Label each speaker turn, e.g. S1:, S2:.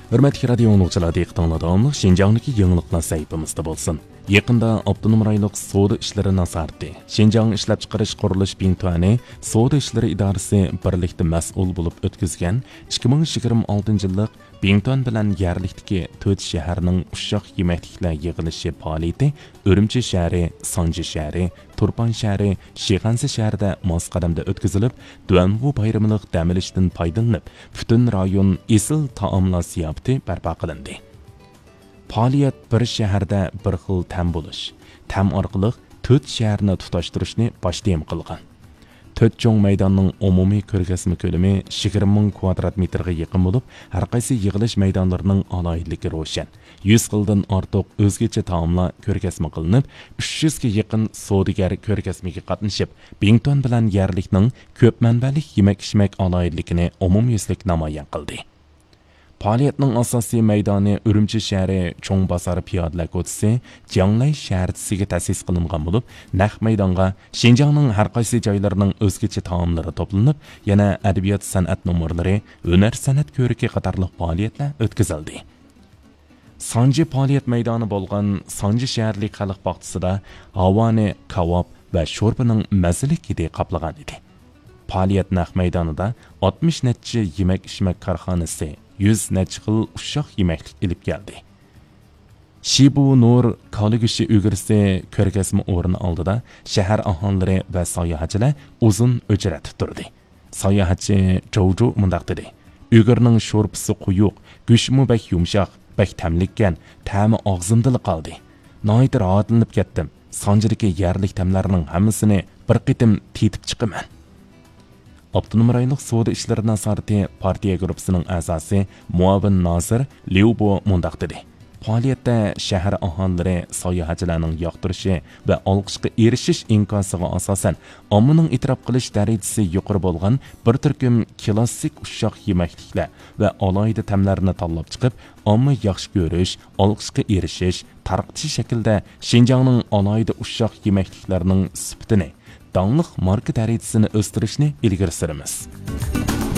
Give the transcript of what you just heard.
S1: Hürmetli radio dinləyicilər, diqqətinizdə Şinjan'dakı yeniliklar səhifəmizdə bolsun. Yaqında Avtonom rayonluq savdo ishlari nazorati, Şinjan ishlab chiqarish qurilish bintuani savdo ishlari idorasi birlikda mas'ul bo'lib o'tkazgan 2026 yillik Bintuan bilan yerlikdagi 4 shaharning ushoq yemakliklar yig'ilishi faoliyati Urumchi shahri, Sanji shahri, Turpan shahri, Shig'ansi shahrida mos qadamda o'tkazilib, Duanvu bayramilik dam olishdan foydalanib, butun rayon esil taomlar ziyofati barpo qilindi. Faoliyat bir shaharda bir xil tam bo'lish, tam orqali 4 shaharni tutashtirishni boshlayam qilgan. 4 cho'ng maydonning umumiy ko'rgazma ko'lami 20 ming kvadrat metrga yaqin bo'lib, har qaysi yig'ilish maydonlarining alohidligi ro'shan. 100 xildan ortiq o'zgacha taomlar ko'rgazma qilinib, 300 ga yaqin savdogar ko'rgazmaga qatnashib, Bintuan bilan yerlikning ko'p manbalik yemak-ichmak alohidligini umumyuzlik namoyon qildi. Faoliyatning asosiy maydoni Urumchi shahri cho'ng bozori piyodalar ko'chasi Jianglay shahrisiga ta'sis qilingan bo'lib, naq maydonga Xinjiangning har qaysi joylarining o'zgacha taomlari to'planib, yana adabiyot san'at nomerlari, hunar san'at ko'riki qatorliq faoliyatlar o'tkazildi. Sanji faoliyat maydoni bo'lgan Sanji shaharlik xalq bog'chisida havoni kavob va sho'rbaning mazali hidi qoplagan edi. Faoliyat naq maydonida 60 necha yemak-ichmak korxonasi 100 necha xil ushoq yemaklik ilib keldi. Shibu Nur Kaligishi o'girisi ko'rgazma o'rni oldida shahar aholilari va sayohatchilar uzun o'chiratib turdi. Sayohatchi Jojo mundaq dedi: "O'girning sho'rbisi quyuq, go'shmi bak yumshoq, bak tamlikkan, ta'mi og'zimda qoldi. Noyat rohatlanib ketdim. Sanjidagi yerlik tamlarning hammasini bir qitim tetib chiqaman." Avtonom rayonluq savdo ishlari nazorati partiya guruhisining a'zosi muavin nozir Liubo mundaq dedi: "Faoliyatda shahar aholilari sayohatchilarning yoqtirishi va olqishga erishish imkoniga asosan ommaning e'tirof qilish darajasi yuqori bo'lgan bir turkum klassik ushoq yemakliklar va alohida ta'mlarni tanlab chiqib, omma yaxshi ko'rish, olqishga erishish, tarqatish shaklda Xinjiangning alohida ushoq yemakliklarining sifatini, dangliq marka darajasini o'stirishni ilgari suramiz."